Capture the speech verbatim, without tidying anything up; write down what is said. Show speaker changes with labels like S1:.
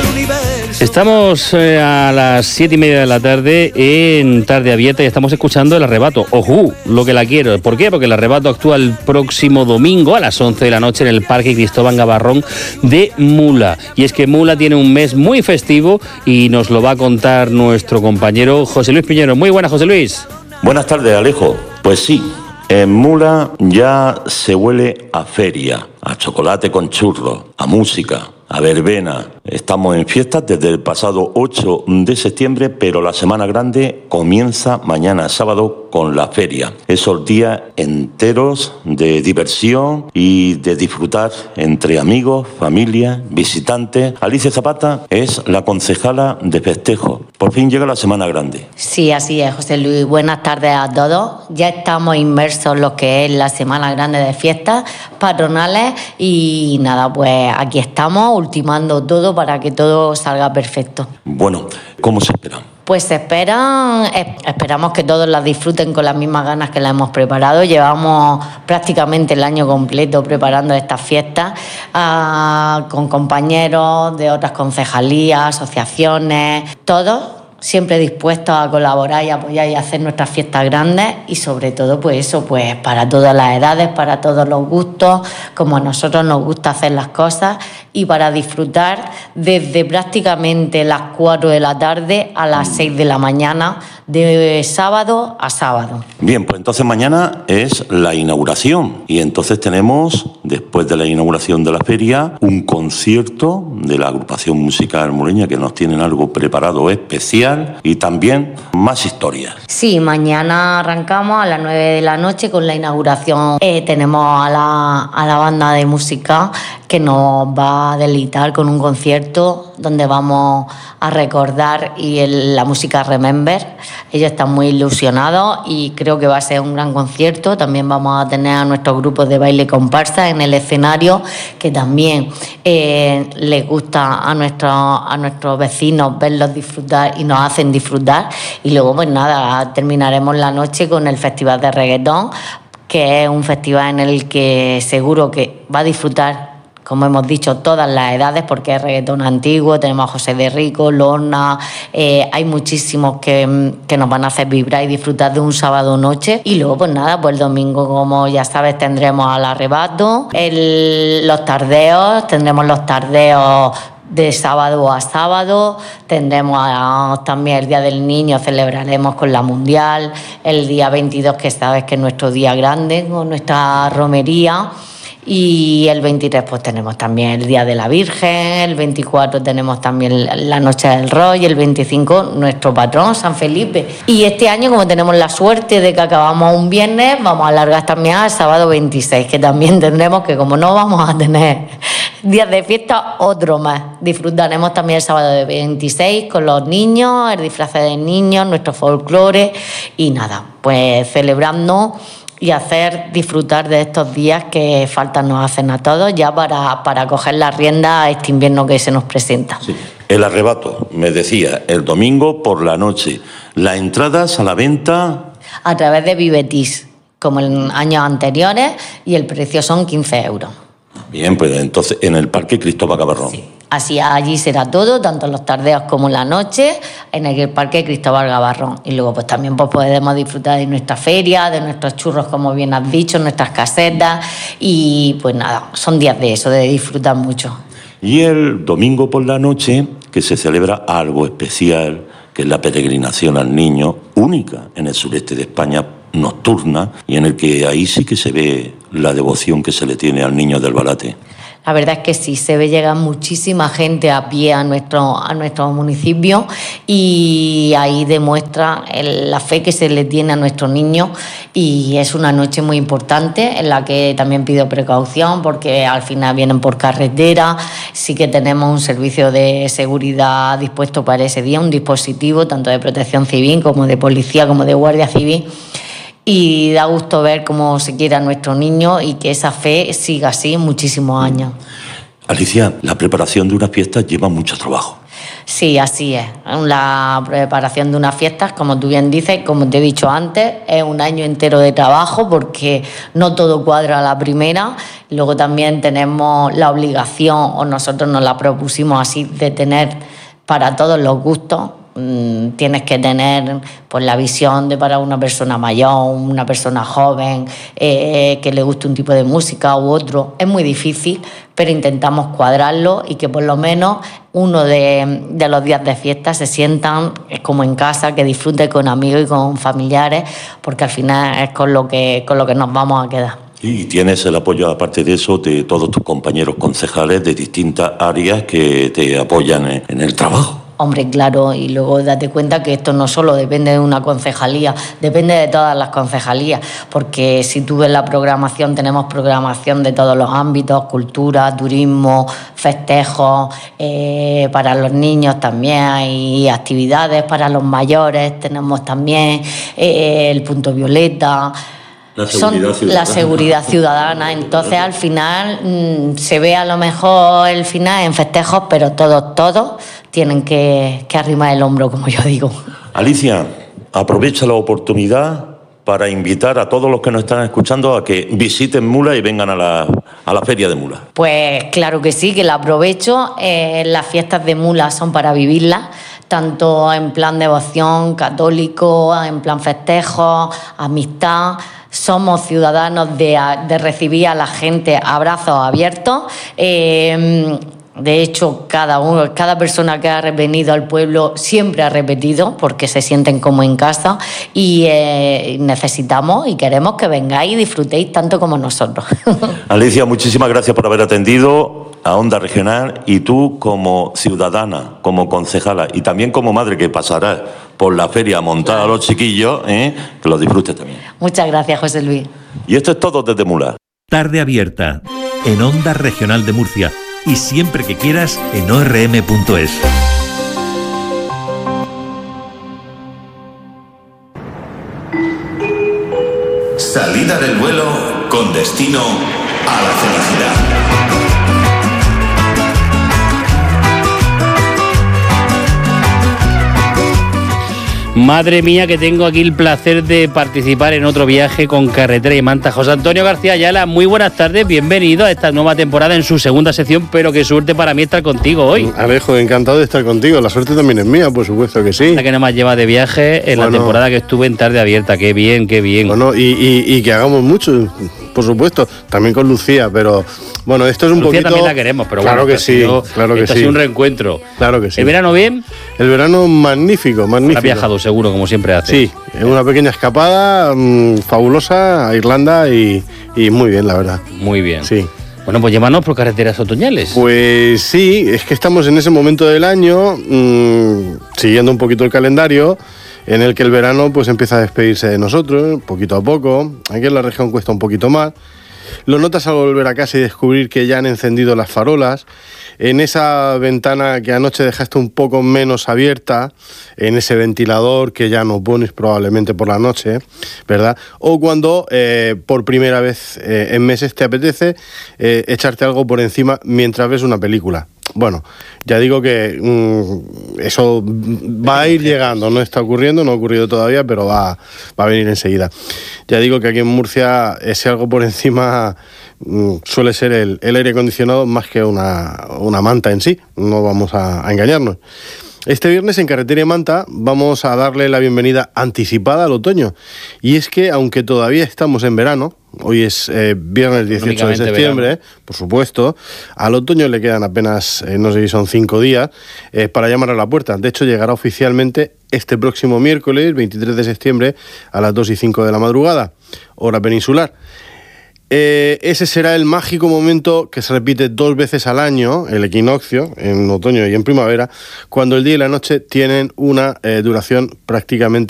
S1: del universo.
S2: Estamos eh, a las siete y media de la tarde en Tarde Abierta y estamos escuchando El Arrebato. ¡Ojú! Lo que la quiero. ¿Por qué? Porque El Arrebato actúa el próximo domingo a las once de la noche en el Parque Cristóbal Gavarrón de Mula. Y es que Mula tiene un mes muy festivo y nos lo va a contar nuestro compañero José Luis Piñero. Muy buenas, José Luis.
S3: Buenas tardes, Alejo. Pues sí, en Mula ya se huele a feria, a chocolate con churros, a música, a verbena. Estamos en fiestas desde el pasado ocho de septiembre, pero la Semana Grande comienza mañana sábado con la feria. Esos días enteros de diversión y de disfrutar entre amigos, familia, visitantes. Alicia Zapata es la concejala de festejo. Por fin llega la Semana Grande.
S4: Sí, así es, José Luis. Buenas tardes a todos. Ya estamos inmersos en lo que es la Semana Grande de fiestas patronales y nada, pues aquí estamos ultimando todo para que todo salga perfecto.
S3: Bueno, ¿cómo se espera?
S4: Pues se esperan, eh, esperamos que todos las disfruten con las mismas ganas que las hemos preparado. Llevamos prácticamente el año completo preparando estas fiestas uh, con compañeros de otras concejalías, asociaciones, todos siempre dispuestos a colaborar y apoyar y hacer nuestras fiestas grandes y sobre todo pues eso, pues para todas las edades, para todos los gustos, como a nosotros nos gusta hacer las cosas y para disfrutar desde prácticamente las cuatro de la tarde a las seis de la mañana, de sábado a sábado.
S3: Bien, pues entonces mañana es la inauguración y entonces tenemos, después de la inauguración de la feria, un concierto de la agrupación musical mureña que nos tienen algo preparado especial y también más historias.
S4: Sí, mañana arrancamos a las nueve de la noche con la inauguración. Eh, tenemos a la, a la banda de música que nos va a deleitar con un concierto donde vamos a recordar y el, la música Remember. Ellos están muy ilusionados y creo que va a ser un gran concierto. También vamos a tener a nuestros grupos de baile comparsa en el escenario, que también eh, les gusta a nuestros, a nuestros vecinos verlos disfrutar y nos hacen disfrutar. Y luego, pues nada, terminaremos la noche con el Festival de Reggaetón, que es un festival en el que seguro que va a disfrutar, como hemos dicho, todas las edades, porque es reggaetón antiguo. Tenemos a José de Rico, Lorna, eh, hay muchísimos que, que nos van a hacer vibrar y disfrutar de un sábado noche. Y luego, pues nada, pues el domingo, como ya sabes, tendremos al Arrebato, el, los tardeos, tendremos los tardeos de sábado a sábado, tendremos a, también el Día del Niño, celebraremos con la Mundial, el día veintidós, que sabes que es nuestro día grande, con nuestra romería. Y el veintitrés pues tenemos también el Día de la Virgen, el veinticuatro tenemos también la Noche del Roy, el veinticinco nuestro patrón, San Felipe. Y este año, como tenemos la suerte de que acabamos un viernes, vamos a alargar también al sábado veintiséis, que también tendremos que, como no vamos a tener días de fiesta, otro más. Disfrutaremos también el sábado de veintiséis con los niños, el disfraz de niños, nuestro folclore y nada, pues celebrando y hacer disfrutar de estos días que falta nos hacen a todos ya para, para coger las riendas a este invierno que se nos presenta.
S3: Sí. El Arrebato, me decía, el domingo por la noche. Las entradas a la venta
S4: a través de Vivetis, como en años anteriores, y el precio son quince euros.
S3: Bien, pues entonces en el Parque Cristóbal Gavarrón.
S4: Sí. Así allí será todo, tanto los tardeos como la noche, en el Parque Cristóbal Gavarrón. Y luego pues también pues, podemos disfrutar de nuestra feria, de nuestros churros, como bien has dicho, nuestras casetas. Y pues nada, son días de eso, de disfrutar mucho.
S3: Y el domingo por la noche, que se celebra algo especial, que es la peregrinación al niño, única en el sureste de España, nocturna, y en el que ahí sí que se ve la devoción que se le tiene al niño del Balate.
S4: La verdad es que sí, se ve llegar muchísima gente a pie a nuestro, a nuestro municipio y ahí demuestra el, la fe que se le tiene a nuestros niños y es una noche muy importante en la que también pido precaución porque al final vienen por carretera, sí que tenemos un servicio de seguridad dispuesto para ese día, un dispositivo tanto de protección civil como de policía como de guardia civil. Y da gusto ver cómo se quiere a nuestro niño y que esa fe siga así muchísimos años.
S3: Alicia, la preparación de una fiesta lleva mucho trabajo.
S4: Sí, así es. La preparación de unas fiestas, como tú bien dices, como te he dicho antes, es un año entero de trabajo porque no todo cuadra a la primera. Luego también tenemos la obligación, o nosotros nos la propusimos así, de tener para todos los gustos. Tienes que tener pues la visión de para una persona mayor, una persona joven, eh, que le guste un tipo de música u otro. Es muy difícil, pero intentamos cuadrarlo y que por lo menos uno de, de los días de fiesta se sientan como en casa, que disfruten con amigos y con familiares, porque al final es con lo que, con lo que nos vamos a quedar.
S3: Y tienes el apoyo, aparte de eso, de todos tus compañeros concejales de distintas áreas que te apoyan en, en el trabajo.
S4: Hombre, claro, y luego date cuenta que esto no solo depende de una concejalía, depende de todas las concejalías, porque si tú ves la programación, tenemos programación de todos los ámbitos, cultura, turismo, festejos, eh, para los niños también hay actividades, para los mayores tenemos también eh, el punto violeta.
S3: La seguridad,
S4: Son la seguridad ciudadana. Entonces al final mmm, se ve a lo mejor el final en festejos, pero todos, todos tienen que, que arrimar el hombro, como yo digo.
S3: Alicia, aprovecha la oportunidad para invitar a todos los que nos están escuchando a que visiten Mula y vengan a la, a la feria de Mula.
S4: Pues claro que sí, que la aprovecho. Eh, las fiestas de Mula son para vivirlas, tanto en plan devoción católico, en plan festejo, amistad. Somos ciudadanos de, de recibir a la gente a brazos abiertos. Eh, de hecho, cada uno, cada persona que ha venido al pueblo siempre ha repetido porque se sienten como en casa y eh, necesitamos y queremos que vengáis y disfrutéis tanto como nosotros.
S3: Alicia, muchísimas gracias por haber atendido a Onda Regional, y tú como ciudadana, como concejala y también como madre que pasarás por la feria a montar a los chiquillos, ¿eh? Que los disfrutes también.
S4: Muchas gracias, José Luis.
S3: Y esto es todo desde Mula.
S1: Tarde abierta en Onda Regional de Murcia y siempre que quieras en o erre eme punto es.
S5: Salida del vuelo con destino a la felicidad.
S2: Madre mía, que tengo aquí el placer de participar en otro viaje con Carretera y Manta. José Antonio García Ayala, muy buenas tardes, bienvenido a esta nueva temporada en su segunda sección, pero qué suerte para mí estar contigo hoy.
S6: Alejo, encantado de estar contigo, la suerte también es mía, por supuesto que sí.
S2: La que nada más lleva de viaje en bueno, la temporada que estuve en Tarde Abierta, qué bien, qué bien.
S6: Bueno, y, y, y que hagamos mucho, por supuesto, también con Lucía, pero bueno, esto es un
S2: Lucía
S6: poquito...
S2: también la queremos, pero
S6: claro
S2: bueno,
S6: que sí,
S2: sido,
S6: claro que
S2: esto
S6: sí.
S2: ha sido un reencuentro.
S6: Claro que sí.
S2: ¿El verano bien?
S6: El verano magnífico, magnífico.
S2: Ha viajado seguro, como siempre hace.
S6: Sí, en una pequeña escapada mmm, fabulosa a Irlanda y, y muy bien, la verdad.
S2: Muy bien.
S6: Sí.
S2: Bueno, pues llévanos por carreteras otoñales.
S6: Pues sí, es que estamos en ese momento del año, mmm, siguiendo un poquito el calendario, en el que el verano pues empieza a despedirse de nosotros, poquito a poco. Aquí en la región cuesta un poquito más. Lo notas al volver a casa y descubrir que ya han encendido las farolas, en esa ventana que anoche dejaste un poco menos abierta, en ese ventilador que ya no pones probablemente por la noche, ¿verdad? O cuando eh, por primera vez eh, en meses te apetece eh, echarte algo por encima mientras ves una película. Bueno, ya digo que mmm, eso va a ir llegando, no está ocurriendo, no ha ocurrido todavía, pero va, va a venir enseguida. Ya digo que aquí en Murcia ese algo por encima mmm, suele ser el, el aire acondicionado más que una, una manta en sí, no vamos a, a engañarnos. Este viernes en Carretera y Manta vamos a darle la bienvenida anticipada al otoño. Y es que, aunque todavía estamos en verano, hoy es eh, viernes dieciocho de septiembre, por supuesto, al otoño le quedan apenas, eh, no sé si son cinco días, eh, para llamar a la puerta. De hecho, llegará oficialmente este próximo miércoles, veintitrés de septiembre, a las dos y cinco de la madrugada, hora peninsular. Eh, ese será el mágico momento que se repite dos veces al año, el equinoccio, en otoño y en primavera, cuando el día y la noche tienen una eh, duración prácticamente